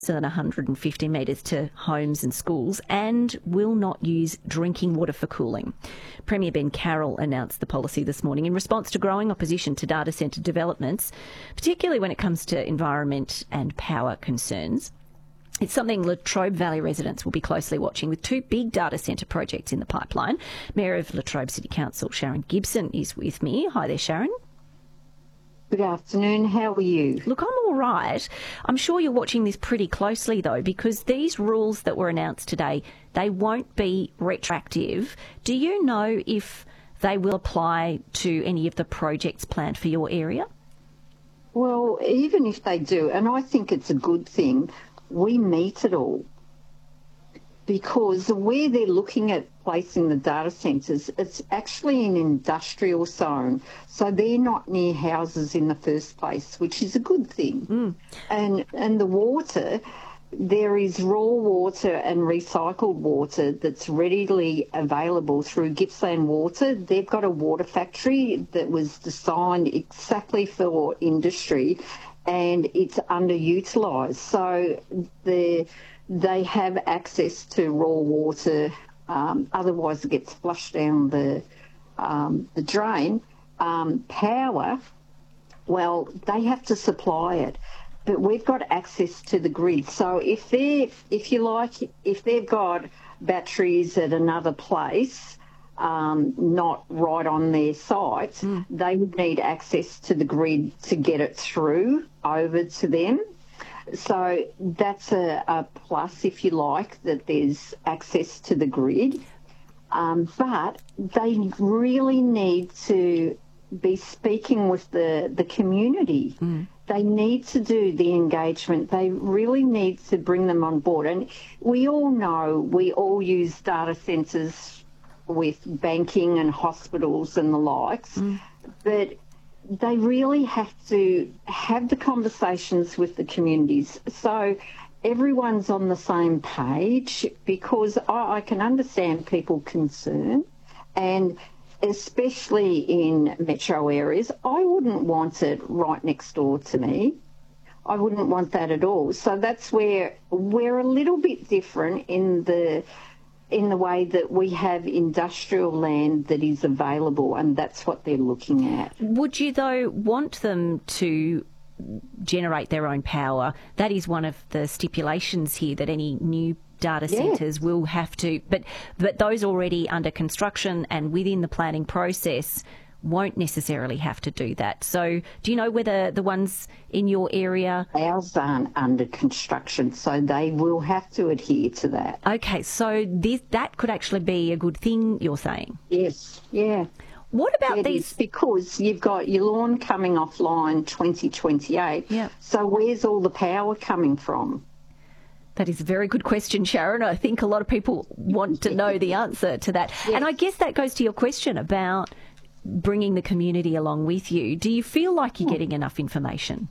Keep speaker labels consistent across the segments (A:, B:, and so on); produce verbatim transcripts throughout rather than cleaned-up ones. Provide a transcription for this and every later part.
A: than one hundred fifty metres to homes and schools, and will not use drinking water for cooling. Premier Ben Carroll announced the policy this morning in response to growing opposition to data centre developments, particularly when it comes to environment and power concerns. It's something Latrobe Valley residents will be closely watching, with two big data centre projects in the pipeline. Mayor of Latrobe City Council, Sharon Gibson, is with me. Hi there, Sharon.
B: Good afternoon. How are you?
A: Look, I'm all right. I'm sure you're watching this pretty closely, though, because these rules that were announced today, they won't be retroactive. Do you know if they will apply to any of the projects planned for your area?
B: Well, even if they do, and I think it's a good thing, we meet it all. Because where they're looking at placing the data centres, it's actually an industrial zone. So they're not near houses in the first place, which is a good thing. Mm. And and the water, there is raw water and recycled water that's readily available through Gippsland Water. They've got a water factory that was designed exactly for industry, and it's underutilised. So the... They have access to raw water, um, otherwise it gets flushed down the um, the drain. Um, power, well, they have to supply it, but we've got access to the grid. So if they, if you like, if they've got batteries at another place, um, not right on their site, mm. they would need access to the grid to get it through over to them. So that's a, a plus, if you like, that there's access to the grid. Um, but they really need to be speaking with the, the community. Mm. They need to do the engagement. They really need to bring them on board. And we all know, we all use data centres with banking and hospitals and the likes, mm. but they really have to have the conversations with the communities so everyone's on the same page, because I, I can understand people concerned, and especially in metro areas, I wouldn't want it right next door to me. I wouldn't want that at all. So that's where we're a little bit different in the in the way that we have industrial land that is available, and that's what they're looking at.
A: Would you, though, want them to generate their own power? That is one of the stipulations here, that any new data yes. centres will have to, but, but those already under construction and within the planning process won't necessarily have to do that. So do you know whether the ones in your area...
B: Ours aren't under construction, so they will have to adhere to that.
A: Okay, so this, that could actually be a good thing, you're saying?
B: Yes, yeah.
A: What about
B: it
A: these...
B: Because you've got your lawn coming offline twenty twenty-eight,
A: yeah.
B: So where's all the power coming from?
A: That is a very good question, Sharon. I think a lot of people want to know the answer to that. Yes. And I guess that goes to your question about bringing the community along with you. Do you feel like you're getting enough information?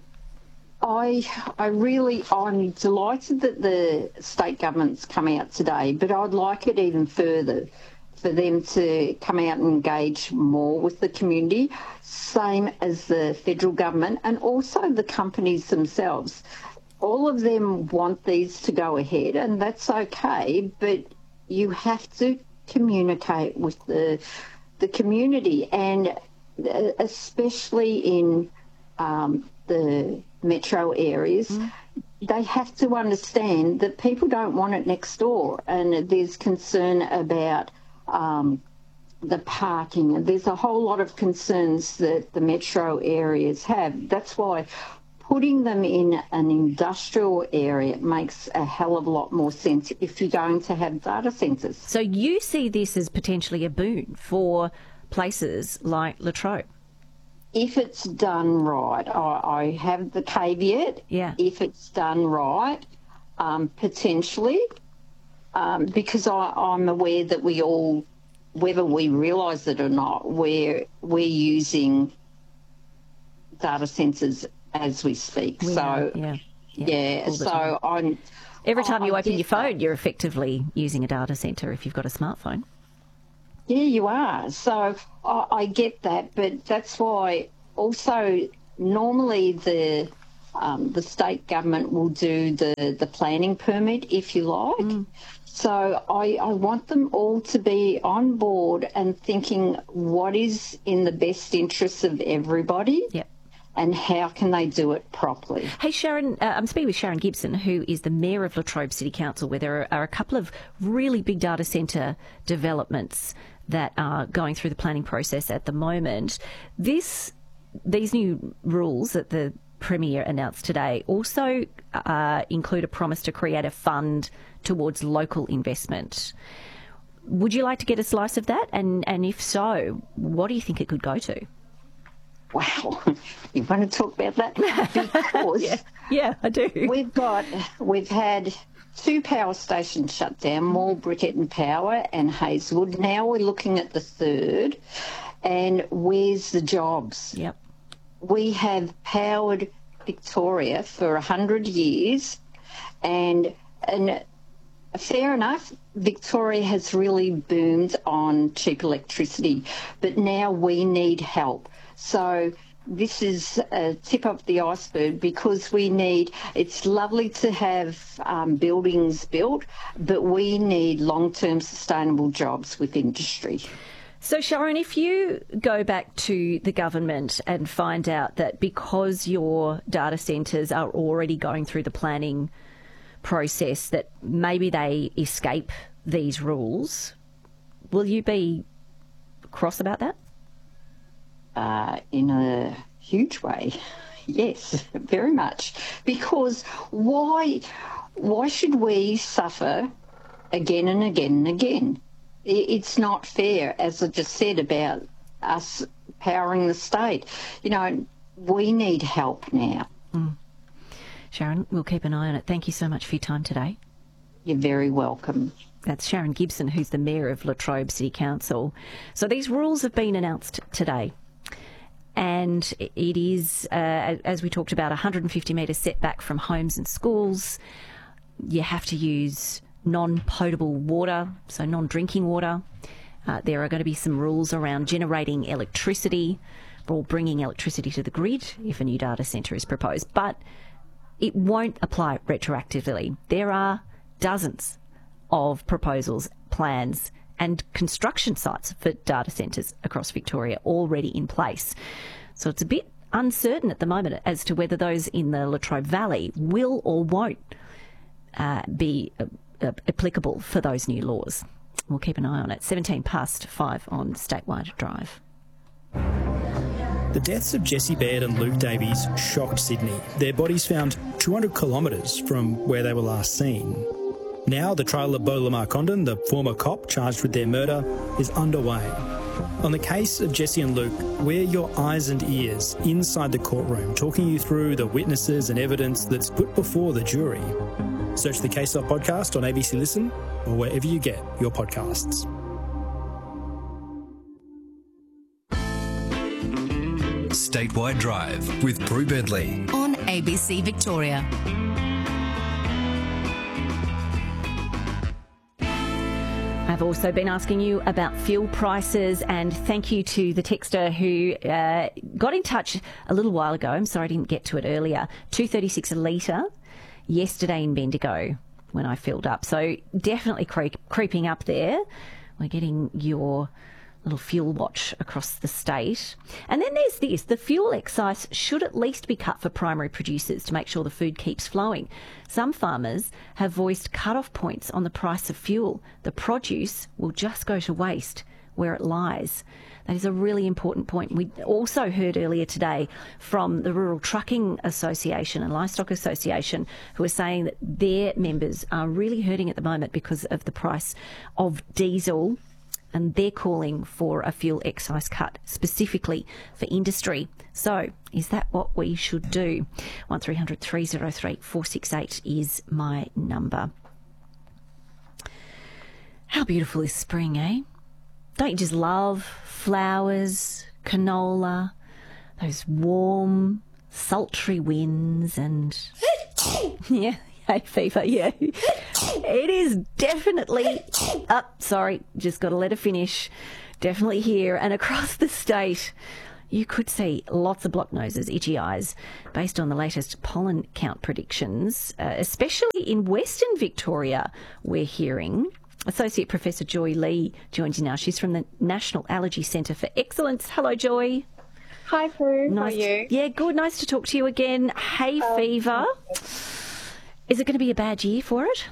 B: I I really, I'm delighted that the state government's come out today, but I'd like it even further for them to come out and engage more with the community, same as the federal government and also the companies themselves. All of them want these to go ahead, and that's okay, but you have to communicate with the the community, and especially in um, the metro areas, mm. they have to understand that people don't want it next door, and there's concern about um, the parking. There's a whole lot of concerns that the metro areas have. That's why putting them in an industrial area makes a hell of a lot more sense if you're going to have data centres.
A: So you see this as potentially a boon for places like Latrobe?
B: If it's done right. I, I have the caveat,
A: yeah.
B: if it's done right, um, potentially, um, because I, I'm aware that we all, whether we realise it or not, we're, we're using data centres as we speak.
A: We
B: so,
A: are, yeah, yeah,
B: yeah so
A: time.
B: I'm...
A: Every time
B: I,
A: you
B: I
A: open your phone,
B: that.
A: you're effectively using a data centre if you've got a smartphone.
B: Yeah, you are. So I, I get that, but that's why also normally the um, the state government will do the, the planning permit, if you like. Mm. So I, I want them all to be on board and thinking what is in the best interests of everybody.
A: Yep.
B: And how can they do it properly?
A: Hey, Sharon, uh, I'm speaking with Sharon Gibson, who is the Mayor of Latrobe City Council, where there are, are a couple of really big data centre developments that are going through the planning process at the moment. This, these new rules that the Premier announced today also uh, include a promise to create a fund towards local investment. Would you like to get a slice of that? And, and if so, what do you think it could go to?
B: Wow, you want to talk about that? Because
A: yeah, yeah, I do.
B: We've got, we've had two power stations shut down, Moore, Briquetten Power and Hazelwood. Now we're looking at the third. And where's the jobs?
A: Yep.
B: We have powered Victoria for one hundred years, and and fair enough, Victoria has really boomed on cheap electricity, but now we need help. So this is a tip of the iceberg, because we need, it's lovely to have um, buildings built, but we need long-term sustainable jobs with industry.
A: So, Sharon, if you go back to the government and find out that because your data centres are already going through the planning process, that maybe they escape these rules, will you be cross about that?
B: Uh, in a huge way, yes, very much. Because why, why should we suffer again and again and again? It's not fair, as I just said about us powering the state. You know, we need help now.
A: Mm. Sharon, we'll keep an eye on it. Thank you so much for your time today.
B: You're very welcome.
A: That's Sharon Gibson, who's the Mayor of Latrobe City Council. So these rules have been announced today. And it is, uh, as we talked about, one hundred fifty metres setback from homes and schools. You have to use non-potable water, so non-drinking water. Uh, there are going to be some rules around generating electricity or bringing electricity to the grid if a new data centre is proposed. But it won't apply retroactively. There are dozens of proposals, plans and construction sites for data centres across Victoria already in place. So it's a bit uncertain at the moment as to whether those in the Latrobe Valley will or won't uh, be uh, uh, applicable for those new laws. We'll keep an eye on it. seventeen past five on Statewide Drive.
C: The deaths of Jessie Baird and Luke Davies shocked Sydney. Their bodies found two hundred kilometres from where they were last seen. Now the trial of Beau Lamar Condon, the former cop charged with their murder, is underway. On the case of Jessie and Luke, we're your eyes and ears inside the courtroom, talking you through the witnesses and evidence that's put before the jury. Search the Case Up podcast on A B C Listen or wherever you get your podcasts.
D: Statewide Drive with Prue Bedley
E: on A B C Victoria.
A: I've also been asking you about fuel prices, and thank you to the texter who uh, got in touch a little while ago. I'm sorry I didn't get to it earlier. two dollars thirty-six a litre yesterday in Bendigo when I filled up. So definitely creep, creeping up there. We're getting your little fuel watch across the state. And then there's this. The fuel excise should at least be cut for primary producers to make sure the food keeps flowing. Some farmers have voiced cut-off points on the price of fuel. The produce will just go to waste where it lies. That is a really important point. We also heard earlier today from the Rural Trucking Association and Livestock Association, who are saying that their members are really hurting at the moment because of the price of diesel, and they're calling for a fuel excise cut specifically for industry. So is that what we should do? one three hundred three oh three four six eight is my number. How beautiful is spring, eh? Don't you just love flowers, canola, those warm, sultry winds and... yeah. Hay fever, yeah. It is definitely up. Oh, sorry, just got to let her finish. Definitely here and across the state. you could see lots of blocked noses, itchy eyes, based on the latest pollen count predictions, uh, especially in Western Victoria, we're hearing. Associate Professor Joy Lee joins you now. She's from the National Allergy Centre for Excellence. Hello, Joy.
F: Hi, Prue.
A: Nice.
F: How are you?
A: Yeah, good. Nice to talk to you again. Hay um, fever. Is it going to be a bad year for it?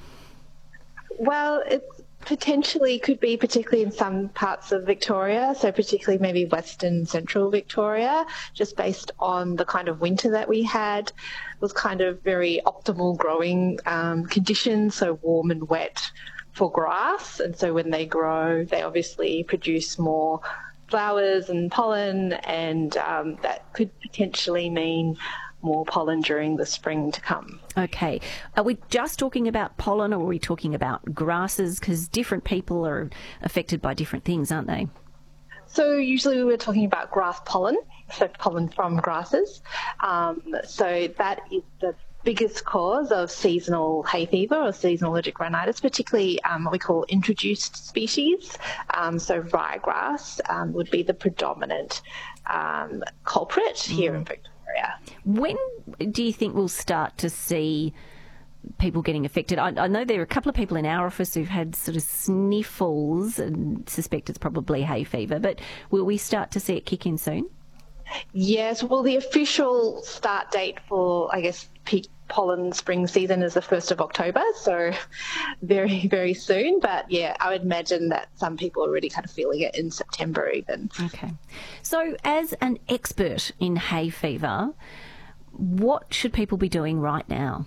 F: Well, it potentially could be, particularly in some parts of Victoria, so particularly maybe Western Central Victoria, just based on the kind of winter that we had. It was kind of very optimal growing um, conditions, so warm and wet for grass. And so when they grow, they obviously produce more flowers and pollen, and um, that could potentially mean more pollen during the spring to come.
A: Okay. Are we just talking about pollen, or are we talking about grasses? Because different people are affected by different things, aren't they?
F: So usually we were talking about grass pollen, so pollen from grasses. Um, so that is the biggest cause of seasonal hay fever or seasonal allergic rhinitis, particularly um, what we call introduced species. Um, so ryegrass um, would be the predominant um, culprit here mm. in Victoria.
A: When do you think we'll start to see people getting affected? I, I know there are a couple of people in our office who've had sort of sniffles and suspect it's probably hay fever, but will we start to see it kick in soon?
F: Yes, well, the official start date for, I guess, peak pollen spring season is the first of October, so very, very soon. But, yeah, I would imagine that some people are already kind of feeling it in September even.
A: Okay. So as an expert in hay fever, what should people be doing right now?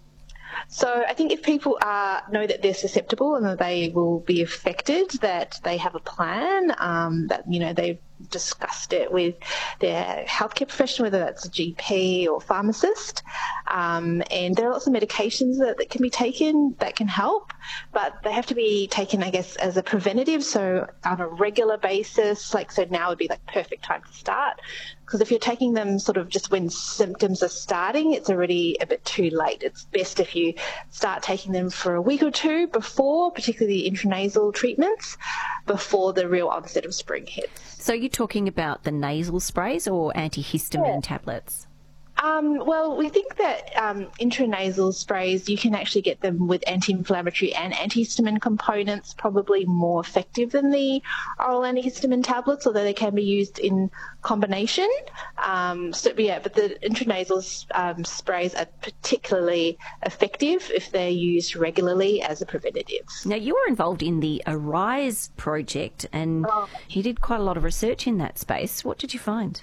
F: So I think if people are, know that they're susceptible and that they will be affected, that they have a plan, um, that, you know, they've discussed it with their healthcare professional, whether that's a G P or pharmacist. Um, and there are lots of medications that, that can be taken that can help, but they have to be taken, I guess, as a preventative, so on a regular basis. Like, so now would be like perfect time to start. Because if you're taking them sort of just when symptoms are starting, it's already a bit too late. It's best if you start taking them for a week or two before, particularly the intranasal treatments, before the real onset of spring hits.
A: So you're talking about the nasal sprays or antihistamine
F: yeah.
A: tablets?
F: Um, well, we think that um, intranasal sprays, you can actually get them with anti-inflammatory and antihistamine components, probably more effective than the oral antihistamine tablets, although they can be used in combination. Um, so, yeah, but the intranasal um, sprays are particularly effective if they're used regularly as a preventative.
A: Now, you were involved in the ARISE project, and oh. you did quite a lot of research in that space. What did you find?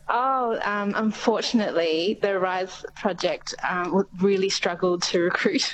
F: Oh, um, unfortunately, the ARISE project um, really struggled to recruit.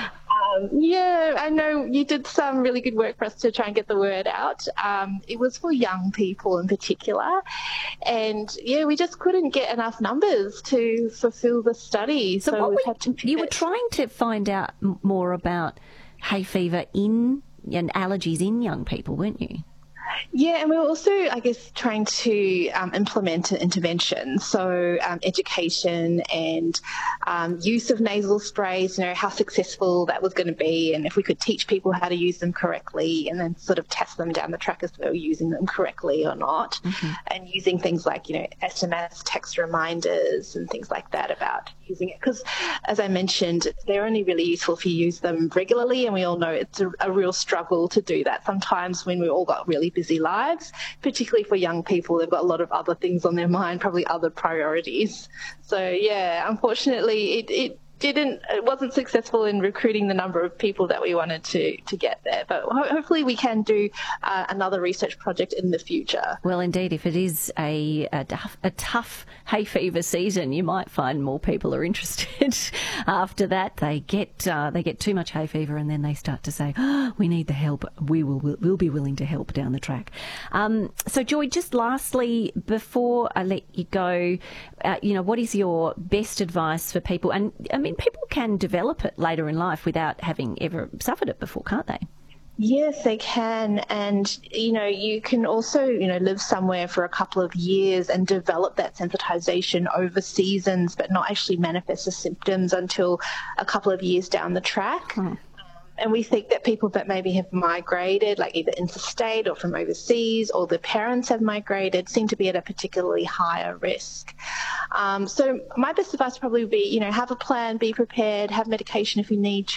F: um, yeah, I know you did some really good work for us to try and get the word out. Um, it was for young people in particular. And, yeah, we just couldn't get enough numbers to fulfil the study.
A: So,
F: so
A: what
F: we
A: we,
F: had to
A: you were trying to find out more about hay fever in and allergies in young people, weren't you?
F: Yeah, and we were also, I guess, trying to um, implement an intervention. So um, education and um, use of nasal sprays, you know, how successful that was going to be, and if we could teach people how to use them correctly, and then sort of test them down the track as they were using them correctly or not. Mm-hmm. And using things like, you know, S M S text reminders and things like that about using it. Because, as I mentioned, they're only really useful if you use them regularly, and we all know it's a, a real struggle to do that sometimes when we've all got really busy lives, particularly for young people. They've got a lot of other things on their mind, probably other priorities. So, yeah, unfortunately, it, it didn't, it wasn't successful in recruiting the number of people that we wanted to, to get there. But ho- hopefully we can do uh, another research project in the future.
A: Well, indeed, if it is a, a, tough, a tough hay fever season, you might find more people are interested. After that, they get uh, they get too much hay fever, and then they start to say, oh, we need the help. We will we'll, we'll be willing to help down the track. Um, so, Joy, just lastly, before I let you go, uh, you know, what is your best advice for people? And I mean, people can develop it later in life without having ever suffered it before, can't they?
F: Yes, they can. And, you know, you can also, you know, live somewhere for a couple of years and develop that sensitization over seasons, but not actually manifest the symptoms until a couple of years down the track. Hmm. and we think that people that maybe have migrated, like either interstate or from overseas, or their parents have migrated, seem to be at a particularly higher risk. Um, so my best advice would probably be, you know, have a plan, be prepared, have medication if you need to.